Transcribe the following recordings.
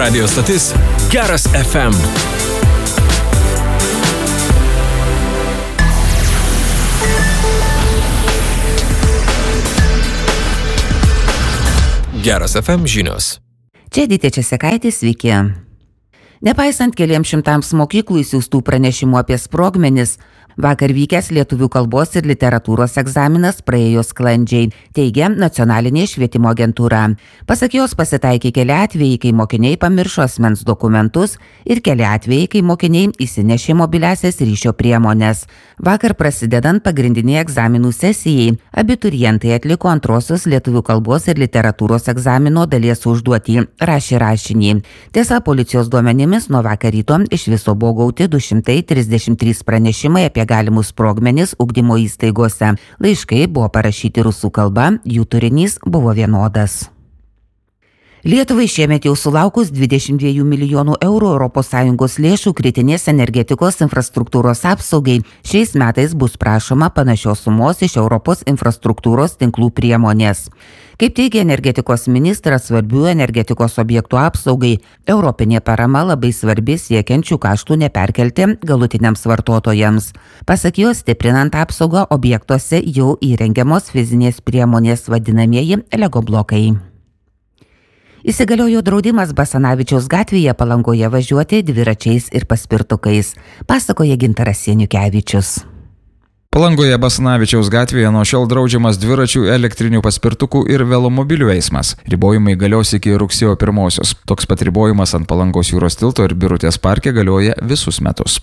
Radio stotis Geras FM. Geras FM žinios. Čia Edita Česekaitė, sveiki. Nepaisant keliems šimtams mokyklų įsiųstų pranešimų apie sprogmenis, vakar vykęs lietuvių kalbos ir literatūros egzaminas praėjo sklandžiai, teigia Nacionalinė švietimo agentūra. Pasak jos pasitaikė keli atvejai, kai mokiniai pamiršo asmens dokumentus ir keli atvejai, kai mokiniai įsinešė mobiliasias ryšio priemones. Vakar prasidedant pagrindiniai egzaminų sesijai, abiturientai atliko antrosios lietuvių kalbos ir literatūros egzamino dalies užduotį, rašė rašinį. Tiesa, policijos duomenimis nuo vakar ryto iš viso buvo gauti 233 pranešimai apie galimus sprogmenis ugdymo įstaigose. Laiškai buvo parašyti rusų kalba, jų turinys buvo vienodas. Lietuvai šiemet jau sulaukus 22 milijonų eurų ES lėšų kritinės energetikos infrastruktūros apsaugai, šiais metais bus prašoma panašios sumos iš Europos infrastruktūros tinklų priemonės. Kaip teigia energetikos ministras, svarbių energetikos objektų apsaugai, europinė parama labai svarbi siekiančių kaštų neperkelti galutiniams vartotojams. Pasak jos, stiprinant apsaugą objektuose jau įrengiamos fizinės priemonės vadinamieji Lego blokai. Įsigaliojo draudimas Basanavičiaus gatvėje Palangoje važiuoti dviračiais ir paspirtukais, pasakoja Gintaras Janiukevičius. Palangoje Basanavičiaus gatvėje nuo šiol draudžiamas dviračių, elektrinių paspirtukų ir velomobilių eismas. Ribojimai galios iki rugsėjo 1. Toks pat ribojimas ant Palangos jūros tilto ir Birutės parke galioja visus metus.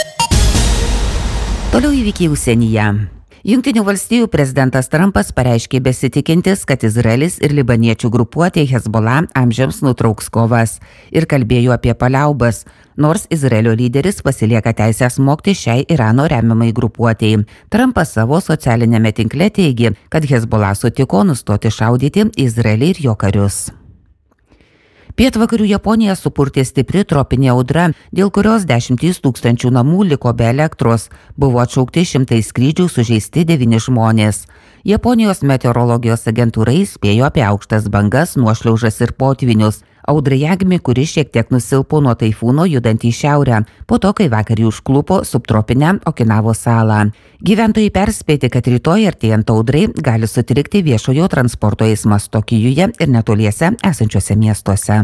Toliau įvykiai užsienyje. Jungtinių valstijų prezidentas Trumpas pareiškė besitikintis, kad Izraelis ir libaniečių grupuotė Hezbollah amžiams nutrauks kovas ir kalbėjo apie paliaubas, nors Izraelio lyderis pasilieka teisę smogti šiai Irano remiamai grupuotei. Trumpas savo socialinėme tinkle teigė, kad Hezbollah sutiko nustoti šaudyti Izraelį ir jo karius. Pietvakarių Japoniją supurtė stipri tropinė audra, dėl kurios 10 000 namų liko be elektros, buvo atšaukti 100 skrydžių, sužeisti 9 žmonės. Japonijos meteorologijos agentūra įspėjo apie aukštas bangas, nuošliaužas ir potvinius. Audra Jagmi, kuri šiek tiek nusilpo nuo taifūno judant į šiaurę, po to, kai vakar jį užklupo subtropinę Okinavos salą. Gyventojai perspėti, kad rytoj artėjant audrai gali sutrikti viešojo transporto eismas Tokijuje ir netoliese esančiuose miestuose.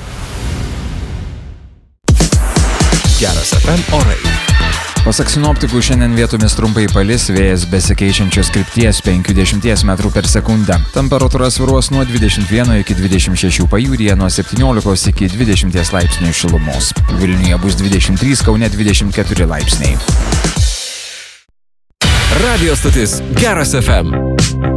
Geras FM orai. Pasak sinoptikų, šiandien vietomis trumpai palis, vėjas besikeičiančios krypties 50 metrų per sekundę. Temperatūra svyruos nuo 21 iki 26 pajūryje, nuo 17 iki 20 laipsnių šilumos. Vilniuje bus 23, Kaune 24 laipsniai. Radio stotis Geras FM.